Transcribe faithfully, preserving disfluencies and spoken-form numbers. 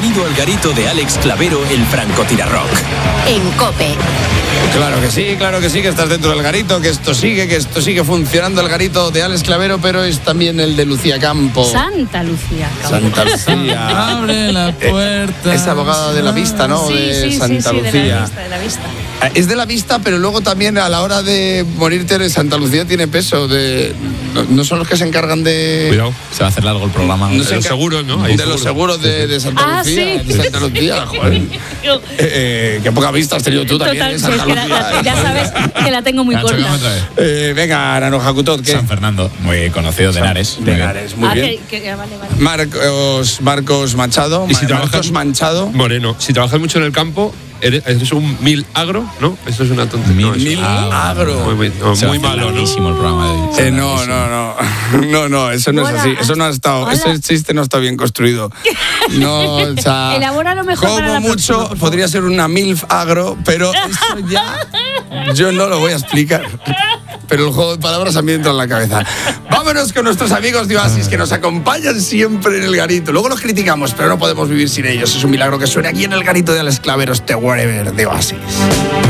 Bienvenido al garito de Alex Clavero, el francotirarrock. En COPE. Claro que sí, claro que sí, que estás dentro del garito, que esto sigue, que esto sigue funcionando, el garito de Alex Clavero, pero es también el de Lucía Campo. Santa Lucía Campo. Santa Lucía. Abre la puerta. Es abogada de la vista, ¿no? Sí, de sí, Santa sí, sí, Lucía. de la vista, de la vista. Es de la vista, pero luego también a la hora de morirte de Santa Lucía tiene peso. De, no, no son los que se encargan de... Cuidado, se va a hacer largo el programa. No de sé los qué- seguros, ¿no? De los seguros de, de Santa Ah, Lucía. sí. De Santa Lucía, joder. Eh, eh, qué poca vista has tenido tú también, Total, ¿eh? sí, Santa es que la- Lucía. la- ya sabes que la tengo muy Nacho, corta. ¿cómo otra vez? Eh, venga, Naranjo Cutot, ¿qué? San Fernando, muy conocido de Henares. De Henares, muy Ah, bien. que- que- vale, vale. Marcos, Marcos Machado. Y si Ma- trabajas- Marcos Manchado. Moreno, si trabajas mucho en el campo, eres, eres un mil agro, ¿no? Esto es una tontería. No, Mil eso- agro. Muy, muy, no, Se va muy a hacer malo, ¿no? larguísimo el programa de hoy. Eh, no, no, no, no, no, eso no es Hola. así, eso no ha estado, Hola. ese chiste no está bien construido. No, o sea, Elabóralo mejor como para la mucho próxima, por favor. podría ser una milf agro, pero eso ya yo no lo voy a explicar. Pero el juego de palabras a mí entra en la cabeza. Vámonos con nuestros amigos de Oasis que nos acompañan siempre en el garito. Luego los criticamos, pero no podemos vivir sin ellos. Es un milagro que suene aquí en el garito de Alex Clavero, este Wherever de Oasis.